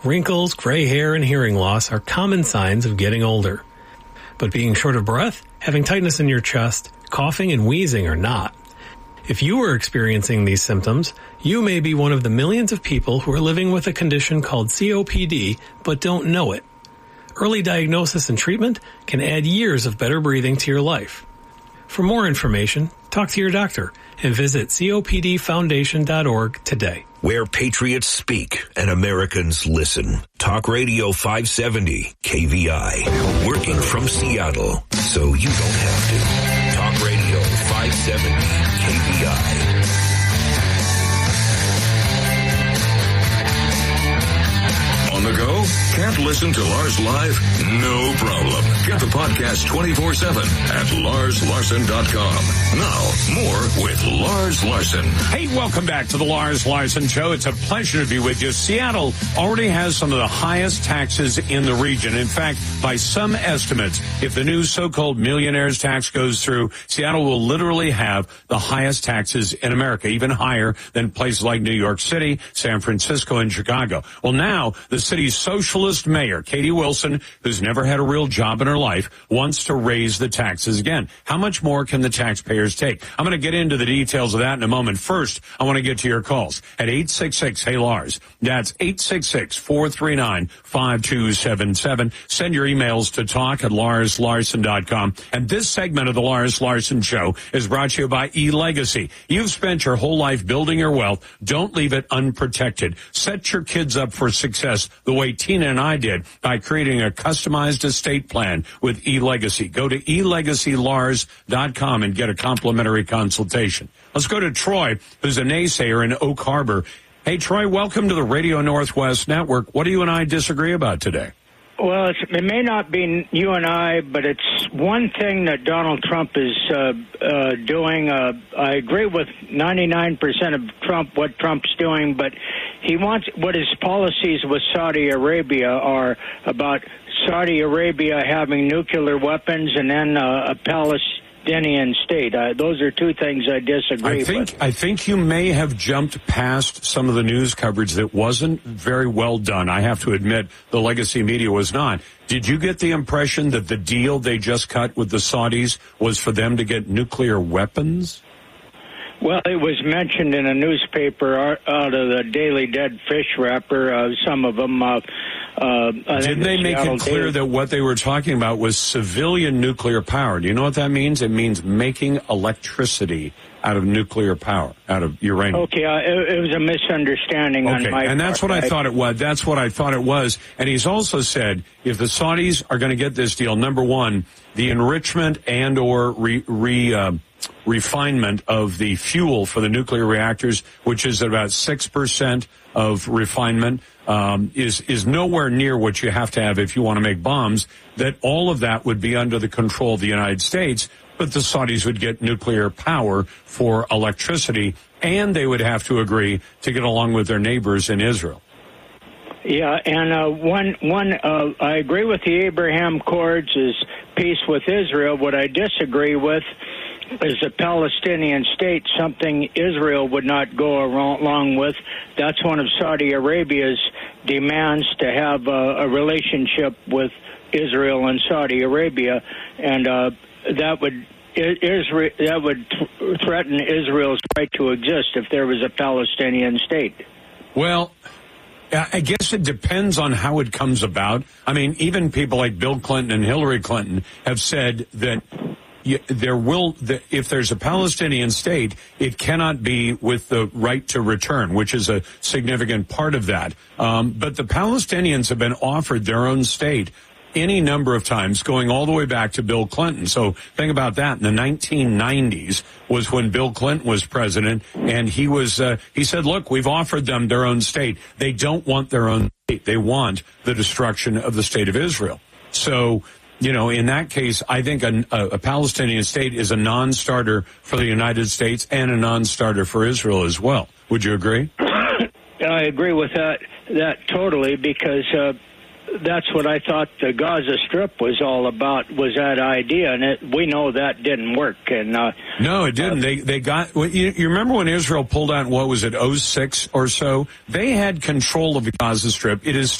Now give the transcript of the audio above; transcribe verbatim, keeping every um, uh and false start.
Wrinkles, gray hair, and hearing loss are common signs of getting older. But being short of breath, having tightness in your chest, coughing, and wheezing are not. If you are experiencing these symptoms, you may be one of the millions of people who are living with a condition called C O P D but don't know it. Early diagnosis and treatment can add years of better breathing to your life. For more information, talk to your doctor and visit copd foundation dot org today. Where patriots speak and Americans listen. Talk Radio five seventy K V I. Working from Seattle so you don't have to. Talk Radio five seventy K V I. On the go? Can't listen to Lars live? No problem. Get the podcast twenty-four seven at lars larson dot com. Now, more with Lars Larson. Hey, welcome back to the Lars Larson Show. It's a pleasure to be with you. Seattle already has some of the highest taxes in the region. In fact, by some estimates, if the new so-called millionaires tax goes through, Seattle will literally have the highest taxes in America, even higher than places like New York City, San Francisco, and Chicago. Well, now, the city's socialist mayor, Katie Wilson, who's never had a real job in her life, wants to raise the taxes again. How much more can the taxpayers take? I'm going to get into the details of that in a moment. First, I want to get to your calls at eight six six, hey Lars. That's eight six six, four three nine, five two seven seven. Send your emails to talk at lars larson dot com. And this segment of the Lars Larson Show is brought to you by eLegacy. You've spent your whole life building your wealth. Don't leave it unprotected. Set your kids up for success the way Tina and I did by creating a customized estate plan with eLegacy. Go to e legacy lars dot com and get a complimentary consultation. Let's go to Troy, who's a naysayer in Oak Harbor. Hey, Troy, welcome to the Radio Northwest Network. What do you and I disagree about today? Well, it's, it may not be you and I, but it's one thing that Donald Trump is uh, uh, doing. Uh, I agree with ninety-nine percent of Trump, what Trump's doing, but he wants, what his policies with Saudi Arabia are about Saudi Arabia having nuclear weapons and then uh, a Palestinian state. Uh, those are two things I disagree I think, with. I think you may have jumped past some of the news coverage that wasn't very well done. I have to admit the legacy media was not. Did you get the impression that the deal they just cut with the Saudis was for them to get nuclear weapons? Well, it was mentioned in a newspaper out of the Daily Dead Fish wrapper, uh, some of them. Uh, uh, Didn't they make Seattle it clear Daily. that what they were talking about was civilian nuclear power? Do you know what that means? It means making electricity out of nuclear power, out of uranium. Okay, uh, it, it was a misunderstanding okay. on my and that's part. what I, I thought it was. That's what I thought it was. And he's also said if the Saudis are going to get this deal, number one, the enrichment and or re, re uh, refinement of the fuel for the nuclear reactors, which is about six percent of refinement, um, is, is nowhere near what you have to have if you want to make bombs, that all of that would be under the control of the United States, but the Saudis would get nuclear power for electricity, and they would have to agree to get along with their neighbors in Israel. Yeah, and uh, one, one, uh, I agree with the Abraham Accords is peace with Israel. What I disagree with is a Palestinian state, something Israel would not go along with. That's one of Saudi Arabia's demands, to have a, a relationship with Israel and Saudi Arabia, and uh, that would Israel that would th- threaten Israel's right to exist if there was a Palestinian state. Well, I guess it depends on how it comes about. I mean, even people like Bill Clinton and Hillary Clinton have said that there will, if there's a Palestinian state, it cannot be with the right to return, which is a significant part of that. Um, but the Palestinians have been offered their own state any number of times, going all the way back to Bill Clinton. So think about that. In the nineteen nineties was when Bill Clinton was president, and he was uh, he said, look, we've offered them their own state. They don't want their own state. They want the destruction of the state of Israel. So, you know, in that case, I think a, a Palestinian state is a non-starter for the United States and a non-starter for Israel as well. Would you agree? I agree with that, that totally, because uh, that's what I thought the Gaza Strip was all about, was that idea, and it, we know that didn't work. And uh, no, it didn't. Uh, they they got. You, you remember when Israel pulled out? What was it? oh six or so. They had control of the Gaza Strip. It is